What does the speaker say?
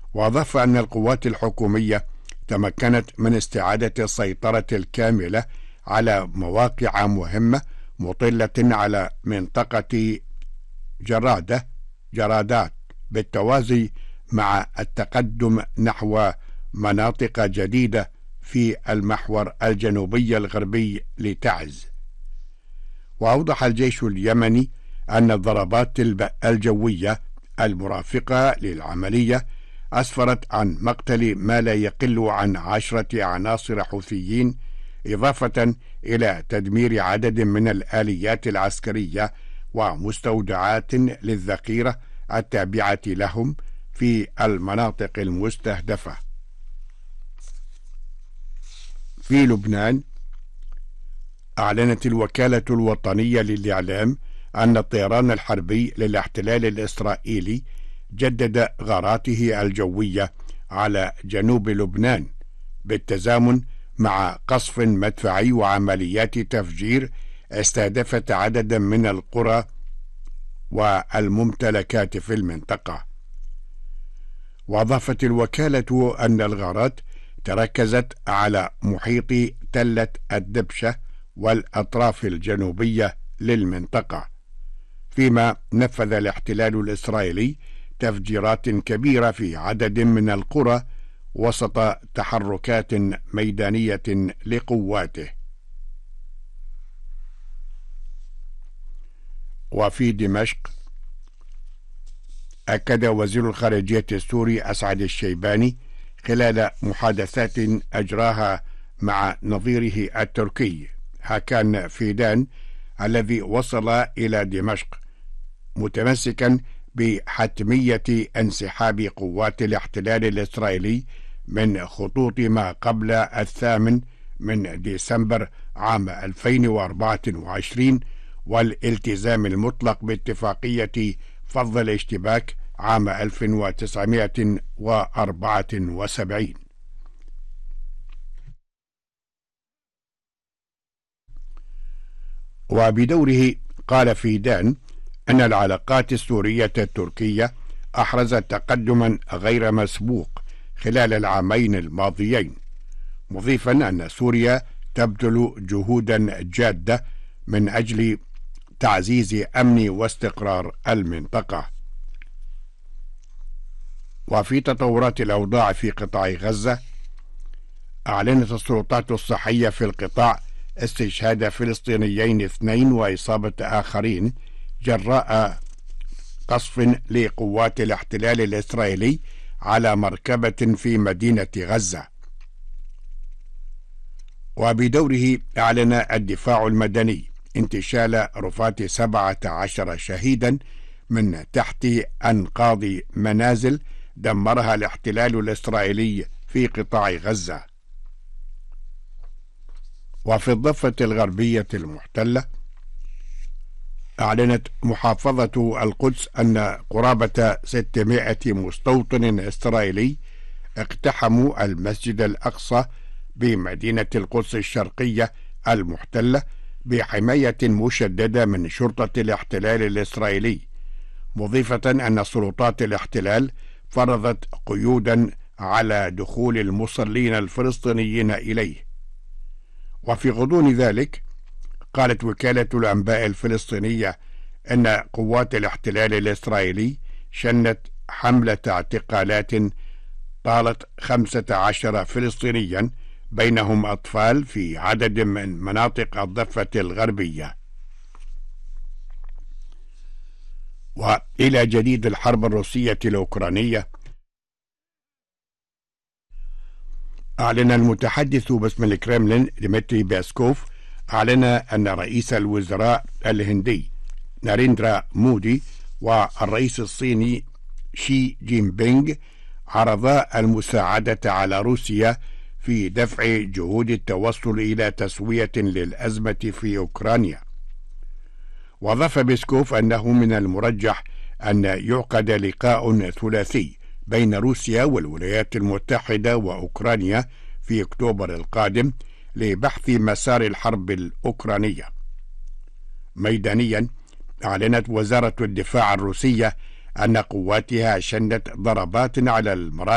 وأضاف أن القوات الحكومية تمكنت من استعادة السيطرة الكاملة على مواقع مهمة مطلة على منطقة جرادات بالتوازي مع التقدم نحو مناطق جديدة في المحور الجنوبي الغربي لتعز. وأوضح الجيش اليمني أن الضربات الجوية المرافقة للعملية أسفرت عن مقتل ما لا يقل عن 10 عناصر حوثيين، إضافة إلى تدمير عدد من الآليات العسكرية ومستودعات للذخيرة التابعة لهم في المناطق المستهدفة. في لبنان، أعلنت الوكالة الوطنية للإعلام أن الطيران الحربي للاحتلال الإسرائيلي جدد غاراته الجوية على جنوب لبنان بالتزامن مع قصف مدفعي وعمليات تفجير استهدفت عددا من القرى والممتلكات في المنطقة. وأضافت الوكالة أن الغارات تركزت على محيط تلة الدبشة والأطراف الجنوبية للمنطقة، فيما نفذ الاحتلال الإسرائيلي تفجيرات كبيرة في عدد من القرى وسط تحركات ميدانية لقواته. وفي دمشق، أكد وزير الخارجية السوري أسعد الشيباني خلال محادثات أجراها مع نظيره التركي هاكان فيدان الذي وصل إلى دمشق متمسكا بحتمية انسحاب قوات الاحتلال الإسرائيلي من خطوط ما قبل 8 ديسمبر عام 2024 والالتزام المطلق باتفاقية فض الاشتباك عام 1974. وبدوره قال فيدان أن العلاقات السورية التركية أحرزت تقدما غير مسبوق خلال العامين الماضيين، مضيفا أن سوريا تبذل جهودا جادة من أجل تعزيز أمن واستقرار المنطقة. وفي تطورات الأوضاع في قطاع غزة، أعلنت السلطات الصحية في القطاع استشهاد فلسطينيين 2 وإصابة آخرين جراء قصف لقوات الاحتلال الإسرائيلي على مركبة في مدينة غزة. وبدوره أعلن الدفاع المدني انتشال رفات 17 شهيدا من تحت أنقاض منازل دمرها الاحتلال الإسرائيلي في قطاع غزة. وفي الضفة الغربية المحتلة، أعلنت محافظة القدس أن قرابة 600 مستوطن إسرائيلي اقتحموا المسجد الأقصى بمدينة القدس الشرقية المحتلة بحماية مشددة من شرطة الاحتلال الإسرائيلي، مضيفة أن سلطات الاحتلال فرضت قيودا على دخول المصلين الفلسطينيين إليه. وفي غضون ذلك، قالت وكالة الأنباء الفلسطينية أن قوات الاحتلال الإسرائيلي شنت حملة اعتقالات طالت 15 فلسطينيا بينهم أطفال في عدد من مناطق الضفة الغربية. وإلى جديد الحرب الروسية الأوكرانية، أعلن المتحدث باسم الكرملين ديمتري بيسكوف أن رئيس الوزراء الهندي ناريندرا مودي والرئيس الصيني شي جين بينغ عرضا المساعدة على روسيا في دفع جهود التوصل إلى تسوية للأزمة في أوكرانيا. وأضاف بيسكوف أنه من المرجح أن يعقد لقاء ثلاثي بين روسيا والولايات المتحدة وأوكرانيا في أكتوبر القادم لبحث مسار الحرب الأوكرانية. ميدانيا، أعلنت وزارة الدفاع الروسية أن قواتها شنت ضربات على المراكز